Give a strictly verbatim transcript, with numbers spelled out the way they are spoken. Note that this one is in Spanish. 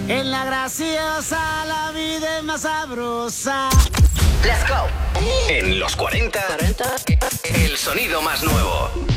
En la graciosa la vida es más sabrosa. Let's go. En los cuarenta, el sonido más nuevo.